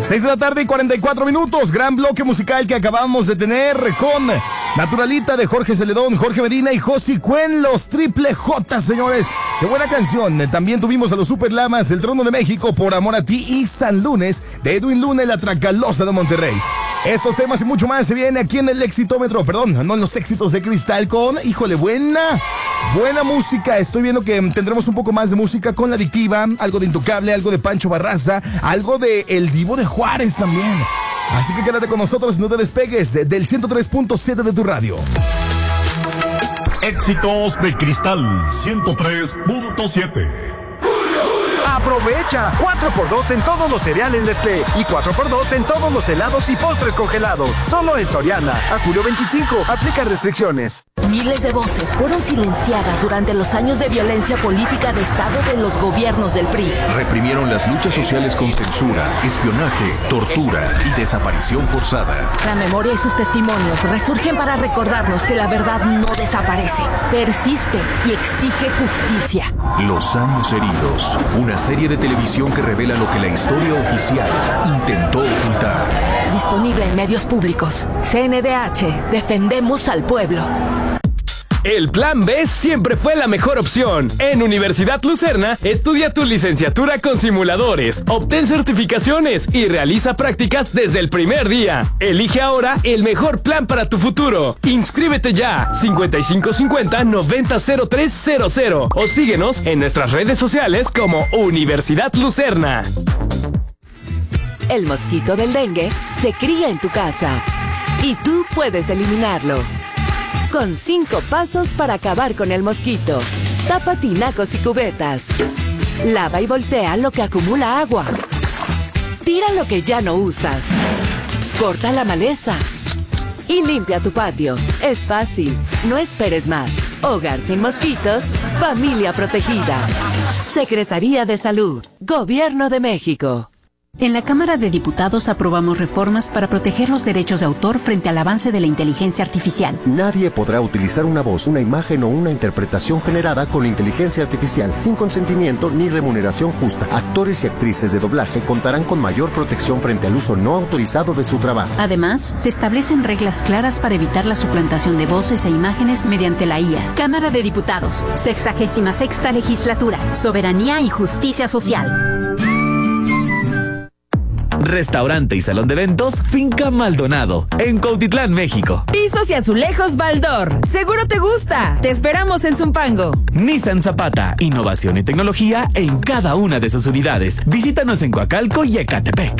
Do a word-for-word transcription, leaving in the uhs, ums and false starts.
seis de la tarde y cuarenta y cuatro minutos. Gran bloque musical que acabamos de tener con Naturalita de Jorge Celedón, Jorge Medina y Josi Cuen, los Triple J, señores. Qué buena canción. También tuvimos a los Super Lamas, El Trono de México, Por Amor a Ti y San Lunes de Edwin Luna y La Tracalosa de Monterrey. Estos temas y mucho más se viene aquí en el Exitómetro, perdón, no en los éxitos de Cristal con, híjole, buena, buena música. Estoy viendo que tendremos un poco más de música con La Adictiva, algo de Intocable, algo de Pancho Barraza, algo de El Divo de Juárez también. Así que quédate con nosotros, no te despegues del ciento tres punto siete de tu radio. Éxitos de Cristal ciento tres punto siete. Aprovecha cuatro por dos en todos los cereales Nestlé y cuatro por dos en todos los helados y postres congelados. Solo en Soriana. A julio veinticinco. Aplica restricciones. Miles de voces fueron silenciadas durante los años de violencia política de Estado de los gobiernos del P R I. Reprimieron las luchas sociales con censura, espionaje, tortura y desaparición forzada. La memoria y sus testimonios resurgen para recordarnos que la verdad no desaparece, persiste y exige justicia. Los años heridos. Una serie de televisión que revela lo que la historia oficial intentó ocultar. Disponible en medios públicos. C N D H. Defendemos al pueblo. El Plan B siempre fue la mejor opción. En Universidad Lucerna, estudia tu licenciatura con simuladores, obtén certificaciones y realiza prácticas desde el primer día. Elige ahora el mejor plan para tu futuro. Inscríbete ya, cincuenta y cinco cincuenta noventa cero tres cero cero o síguenos en nuestras redes sociales como Universidad Lucerna. El mosquito del dengue se cría en tu casa y tú puedes eliminarlo. Con cinco pasos para acabar con el mosquito. Tapa tinacos y cubetas. Lava y voltea lo que acumula agua. Tira lo que ya no usas. Corta la maleza. Y limpia tu patio. Es fácil. No esperes más. Hogar sin mosquitos. Familia protegida. Secretaría de Salud. Gobierno de México. En la Cámara de Diputados aprobamos reformas para proteger los derechos de autor frente al avance de la inteligencia artificial. Nadie podrá utilizar una voz, una imagen o una interpretación generada con inteligencia artificial sin consentimiento ni remuneración justa. Actores y actrices de doblaje contarán con mayor protección frente al uso no autorizado de su trabajo. Además, se establecen reglas claras para evitar la suplantación de voces e imágenes mediante la I A. Cámara de Diputados, sexagésima sexta legislatura, soberanía y justicia social. Restaurante y salón de eventos Finca Maldonado, en Cuautitlán, México. Pisos y azulejos Baldor. Seguro te gusta. Te esperamos en Zumpango. Nissan Zapata, innovación y tecnología en cada una de sus unidades. Visítanos en Coacalco y Ecatepec.